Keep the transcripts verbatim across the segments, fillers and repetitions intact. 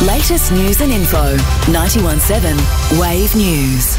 Latest news and info. ninety-one point seven Wave News.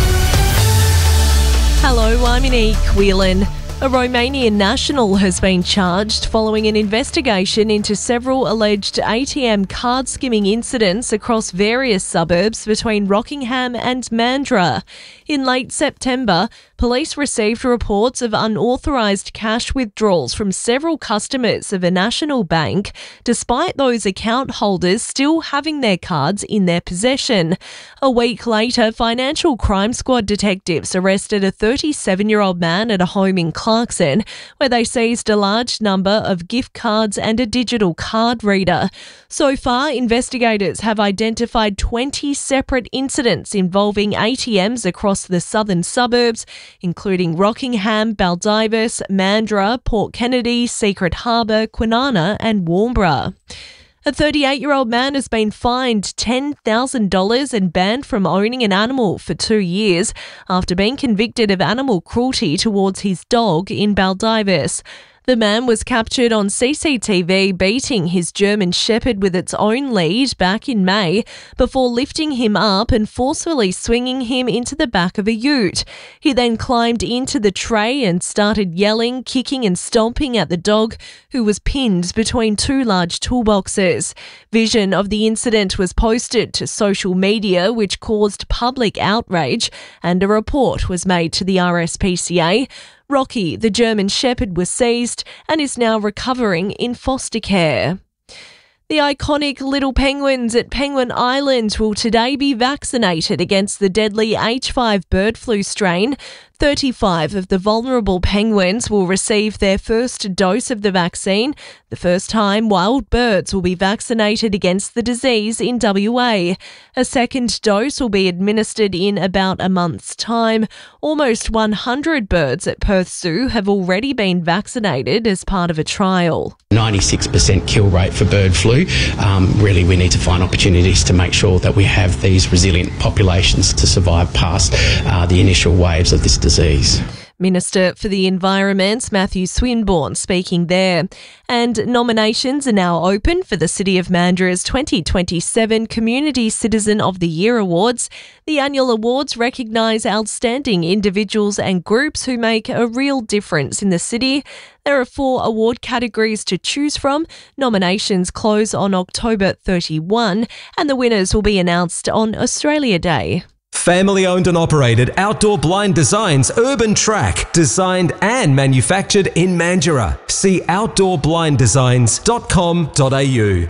Hello, I'm Unique Whelan. A Romanian national has been charged following an investigation into several alleged A T M card skimming incidents across various suburbs between Rockingham and Mandurah. In late September, police received reports of unauthorised cash withdrawals from several customers of a national bank, despite those account holders still having their cards in their possession. A week later, Financial Crime Squad detectives arrested a thirty-seven-year-old man at a home in Clarkson, where they seized a large number of gift cards and a digital card reader. So far, investigators have identified twenty separate incidents involving A T Ms across the southern suburbs, including Rockingham, Baldivis, Mandurah, Port Kennedy, Secret Harbour, Kwinana and Warnbro. A thirty-eight-year-old man has been fined ten thousand dollars and banned from owning an animal for two years after being convicted of animal cruelty towards his dog in Baldivis. The man was captured on C C T V beating his German Shepherd with its own lead back in May before lifting him up and forcefully swinging him into the back of a ute. He then climbed into the tray and started yelling, kicking and stomping at the dog, who was pinned between two large toolboxes. Vision of the incident was posted to social media, which caused public outrage, and a report was made to the R S P C A. Rocky, the German Shepherd, was seized and is now recovering in foster care. The iconic little penguins at Penguin Island will today be vaccinated against the deadly H five bird flu strain. thirty-five of the vulnerable penguins will receive their first dose of the vaccine, the first time wild birds will be vaccinated against the disease in W A. A second dose will be administered in about a month's time. Almost one hundred birds at Perth Zoo have already been vaccinated as part of a trial. ninety-six percent kill rate for bird flu. Um, really, we need to find opportunities to make sure that we have these resilient populations to survive past uh, the initial waves of this disease. Minister for the Environment, Matthew Swinburne, speaking there. And nominations are now open for the City of Mandurah's twenty twenty-seven Community Citizen of the Year Awards. The annual awards recognise outstanding individuals and groups who make a real difference in the city. There are four award categories to choose from. Nominations close on October thirty-first, and the winners will be announced on Australia Day. Family owned and operated Outdoor Blind Designs Urban Track, designed and manufactured in Mandurah. See outdoor blind designs dot com dot a u.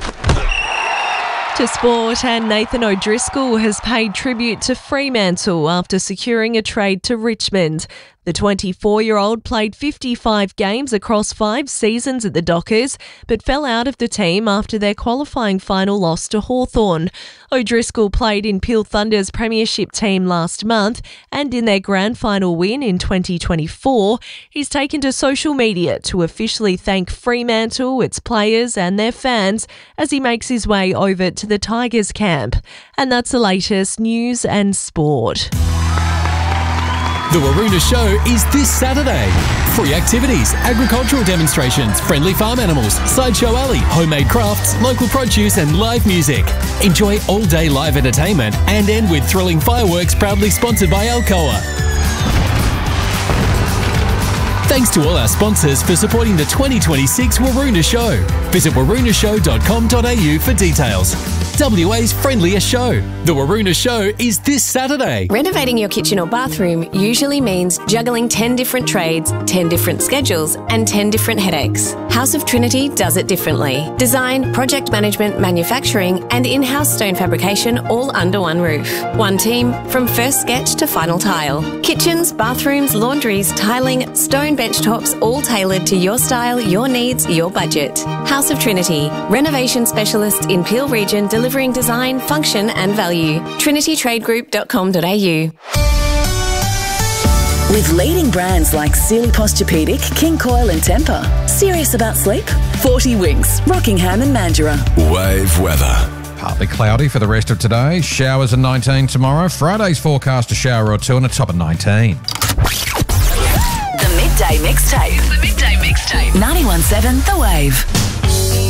To sport, and Nathan O'Driscoll has paid tribute to Fremantle after securing a trade to Richmond. The twenty-four-year-old played fifty-five games across five seasons at the Dockers, but fell out of the team after their qualifying final loss to Hawthorn. O'Driscoll played in Peel Thunder's premiership team last month and in their grand final win in twenty twenty-four. He's taken to social media to officially thank Fremantle, its players and their fans as he makes his way over to the Tigers camp. And that's the latest news and sport. The Waroona Show is this Saturday. Free activities, agricultural demonstrations, friendly farm animals, sideshow alley, homemade crafts, local produce and live music. Enjoy all-day live entertainment and end with thrilling fireworks, proudly sponsored by Alcoa. Thanks to all our sponsors for supporting the twenty twenty-six Waroona Show. Visit waroona show dot com dot a u for details. W A's friendliest show. The Waroona Show is this Saturday. Renovating your kitchen or bathroom usually means juggling ten different trades, ten different schedules, and ten different headaches. House of Trinity does it differently. Design, project management, manufacturing, and in-house stone fabrication all under one roof. One team from first sketch to final tile. Kitchens, bathrooms, laundries, tiling, stone bench tops, all tailored to your style, your needs, your budget. House of Trinity, renovation specialist in Peel Region, delivering design, function and value. trinity trade group dot com dot a u. With leading brands like Sealy Posturepedic, King Coil and Temper. Serious about sleep? forty Winks, Rockingham and Mandurah. Wave weather. Partly cloudy for the rest of today. Showers at nineteen tomorrow. Friday's forecast a shower or two and a top of nineteen. The Midday Mixtape. The Midday Mixtape. ninety-one point seven The Wave.